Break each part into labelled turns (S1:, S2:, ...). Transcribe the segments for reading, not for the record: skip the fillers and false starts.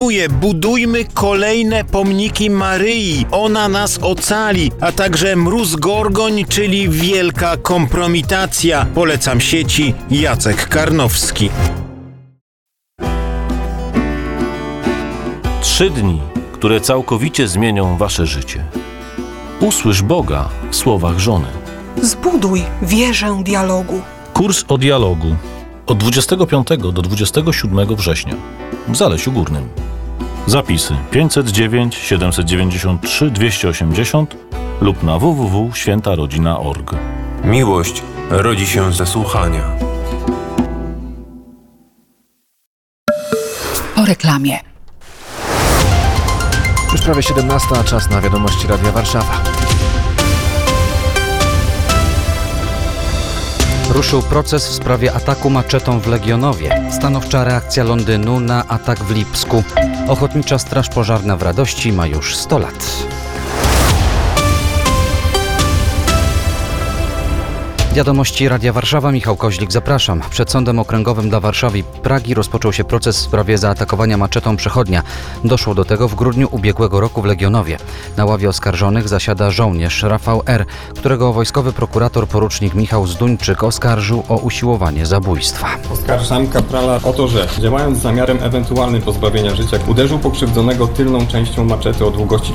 S1: proponuję, budujmy kolejne pomniki Maryi. Ona nas ocali, a także Mróz Gorgoń, czyli wielka kompromitacja. Polecam sieci. Jacek Karnowski.
S2: 3 dni, które całkowicie zmienią wasze życie. Usłysz Boga w słowach żony.
S3: Zbuduj wieżę dialogu.
S2: Kurs o dialogu od 25 do 27 września w Zalesiu Górnym. Zapisy 509 793 280 lub na www.świętarodzina.org.
S4: Miłość rodzi się ze słuchania.
S5: Po reklamie.
S6: Już prawie 17, a czas na wiadomości Radia Warszawa. Ruszył proces w sprawie ataku maczetą w Legionowie. Stanowcza reakcja Londynu na atak w Lipsku. Ochotnicza Straż Pożarna w Radości ma już 100 lat. Wiadomości Radia Warszawa, Michał Koźlik, zapraszam. Przed Sądem Okręgowym dla Warszawy i Pragi rozpoczął się proces w sprawie zaatakowania maczetą przechodnia. Doszło do tego w grudniu ubiegłego roku w Legionowie. Na ławie oskarżonych zasiada żołnierz Rafał R., którego wojskowy prokurator porucznik Michał Zduńczyk oskarżył o usiłowanie zabójstwa.
S7: Oskarżam kaprala o to, że działając z zamiarem ewentualnym pozbawienia życia, uderzył pokrzywdzonego tylną częścią maczety o długości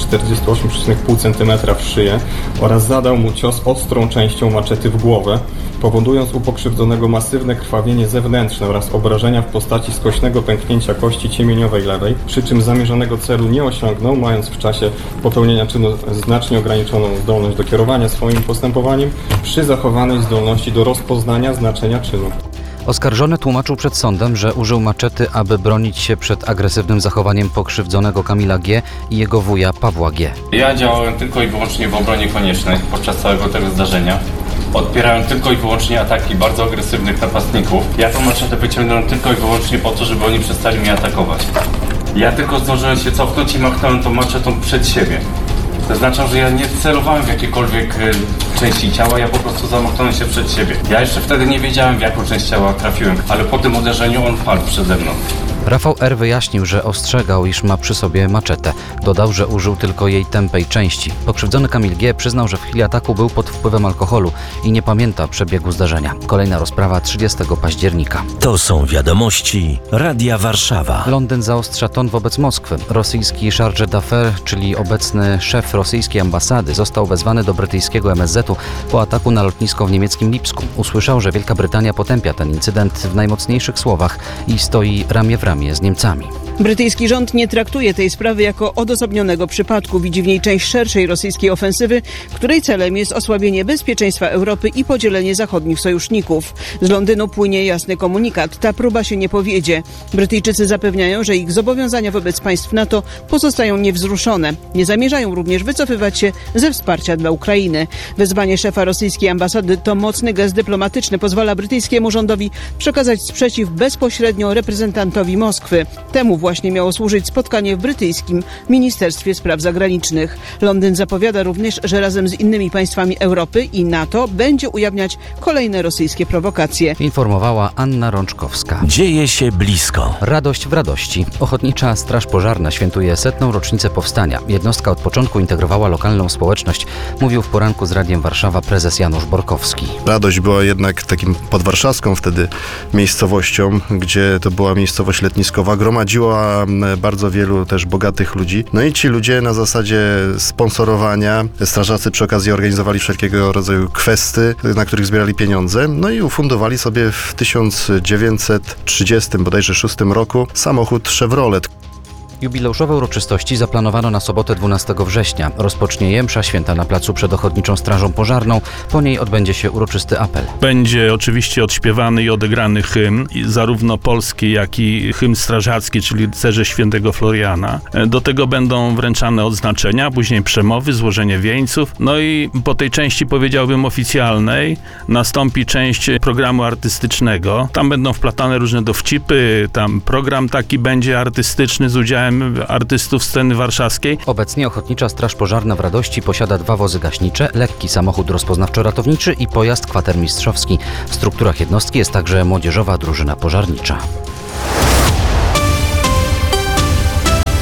S7: 48,5 cm w szyję oraz zadał mu cios ostrą częścią maczety w głowę, powodując u pokrzywdzonego masywne krwawienie zewnętrzne oraz obrażenia w postaci skośnego pęknięcia kości ciemieniowej lewej, przy czym zamierzonego celu nie osiągnął, mając w czasie popełnienia czynu znacznie ograniczoną zdolność do kierowania swoim postępowaniem przy zachowanej zdolności do rozpoznania znaczenia czynu.
S6: Oskarżony tłumaczył przed sądem, że użył maczety, aby bronić się przed agresywnym zachowaniem pokrzywdzonego Kamila G. i jego wuja Pawła G.
S8: Ja działałem tylko i wyłącznie w obronie koniecznej podczas całego tego zdarzenia. Odpierałem tylko i wyłącznie ataki bardzo agresywnych napastników. Ja tą maczetę wyciągnąłem tylko i wyłącznie po to, żeby oni przestali mnie atakować. Ja tylko zdążyłem się cofnąć i machnąłem tą maczetą przed siebie. To znaczy, że ja nie celowałem w jakiekolwiek części ciała, ja po prostu zamachnąłem się przed siebie. Ja jeszcze wtedy nie wiedziałem, w jaką część ciała trafiłem, ale po tym uderzeniu on padł przede mną.
S6: Rafał R. wyjaśnił, że ostrzegał, iż ma przy sobie maczetę. Dodał, że użył tylko jej tępej części. Pokrzywdzony Kamil G. przyznał, że w chwili ataku był pod wpływem alkoholu i nie pamięta przebiegu zdarzenia. Kolejna rozprawa 30 października.
S9: To są wiadomości Radia Warszawa.
S6: Londyn zaostrza ton wobec Moskwy. Rosyjski chargé d'affaires, czyli obecny szef rosyjskiej ambasady, został wezwany do brytyjskiego MSZ-u po ataku na lotnisko w niemieckim Lipsku. Usłyszał, że Wielka Brytania potępia ten incydent w najmocniejszych słowach i stoi ramię w ramię z Niemcami.
S10: Brytyjski rząd nie traktuje tej sprawy jako odosobnionego przypadku. Widzi w niej część szerszej rosyjskiej ofensywy, której celem jest osłabienie bezpieczeństwa Europy i podzielenie zachodnich sojuszników. Z Londynu płynie jasny komunikat. Ta próba się nie powiedzie. Brytyjczycy zapewniają, że ich zobowiązania wobec państw NATO pozostają niewzruszone. Nie zamierzają również wycofywać się ze wsparcia dla Ukrainy. Wezwanie szefa rosyjskiej ambasady to mocny gest dyplomatyczny. Pozwala brytyjskiemu rządowi przekazać sprzeciw bezpośrednio reprezentantowi Moskwy. Temu właśnie miało służyć spotkanie w brytyjskim Ministerstwie Spraw Zagranicznych. Londyn zapowiada również, że razem z innymi państwami Europy i NATO będzie ujawniać kolejne rosyjskie prowokacje.
S6: Informowała Anna Rączkowska.
S9: Dzieje się blisko.
S6: Radość w radości. Ochotnicza Straż Pożarna świętuje 100. rocznicę powstania. Jednostka od początku integrowała lokalną społeczność, mówił w poranku z Radiem Warszawa prezes Janusz Borkowski.
S11: Radość była jednak takim podwarszawską wtedy miejscowością, gdzie to była miejscowość letniskowa, gromadziła bardzo wielu też bogatych ludzi. No i ci ludzie na zasadzie sponsorowania, strażacy przy okazji organizowali wszelkiego rodzaju kwesty, na których zbierali pieniądze, no i ufundowali sobie w 1930 bodajże 6 roku samochód Chevrolet.
S6: Jubileuszowe uroczystości zaplanowano na sobotę 12 września. Rozpocznie je msza święta na placu przed Ochotniczą Strażą Pożarną. Po niej odbędzie się uroczysty apel.
S12: Będzie oczywiście odśpiewany i odegrany hymn, zarówno polski, jak i hymn strażacki, czyli Rycerze Świętego Floriana. Do tego będą wręczane odznaczenia, później przemowy, złożenie wieńców. No i po tej części, powiedziałbym, oficjalnej nastąpi część programu artystycznego. Tam będą wplatane różne dowcipy, tam program taki będzie artystyczny z udziałem artystów sceny warszawskiej.
S6: Obecnie Ochotnicza Straż Pożarna w Radości posiada 2 wozy gaśnicze, lekki samochód rozpoznawczo-ratowniczy i pojazd kwatermistrzowski. W strukturach jednostki jest także młodzieżowa drużyna pożarnicza.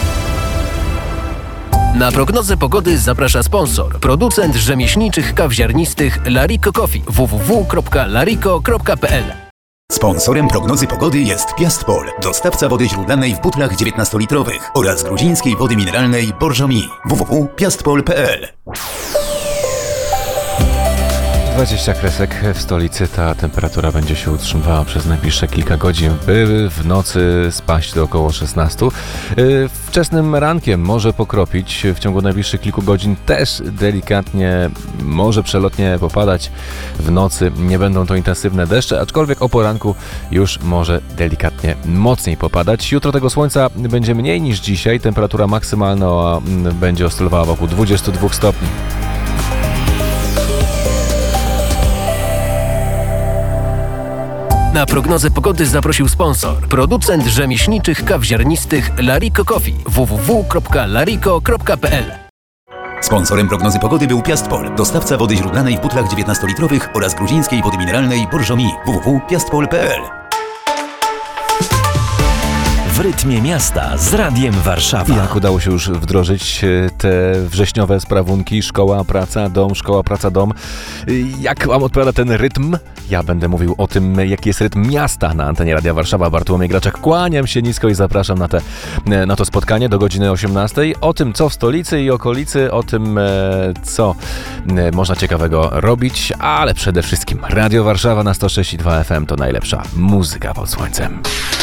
S5: Na prognozę pogody zaprasza sponsor, producent rzemieślniczych kaw ziarnistych Larico Coffee. www.larico.pl.
S13: Sponsorem prognozy pogody jest Piastpol, dostawca wody źródlanej w butlach 19-litrowych oraz gruzińskiej wody mineralnej Borżomi. www.piastpol.pl.
S14: 20 kresek w stolicy. Ta temperatura będzie się utrzymywała przez najbliższe kilka godzin, by w nocy spaść do około 16. Wczesnym rankiem może pokropić. W ciągu najbliższych kilku godzin też delikatnie, może przelotnie popadać. W nocy nie będą to intensywne deszcze, aczkolwiek o poranku już może delikatnie mocniej popadać. Jutro tego słońca będzie mniej niż dzisiaj. Temperatura maksymalna będzie oscylowała wokół 22 stopni.
S5: Na prognozę pogody zaprosił sponsor, producent rzemieślniczych kaw ziarnistych Larico Coffee. www.larico.pl.
S13: Sponsorem prognozy pogody był Piastpol, dostawca wody źródlanej w butlach 19-litrowych oraz gruzińskiej wody mineralnej Borżomi. www.piastpol.pl.
S9: W rytmie miasta z Radiem Warszawa.
S14: Jak udało się już wdrożyć te wrześniowe sprawunki szkoła, praca, dom, szkoła, praca, dom? Jak wam odpowiada ten rytm? Ja będę mówił o tym, jaki jest rytm miasta na antenie Radia Warszawa. Bartłomiej Graczak, kłaniam się nisko i zapraszam na to spotkanie do godziny 18. O tym, co w stolicy i okolicy, o tym, co można ciekawego robić, ale przede wszystkim Radio Warszawa na 106,2 FM to najlepsza muzyka pod słońcem.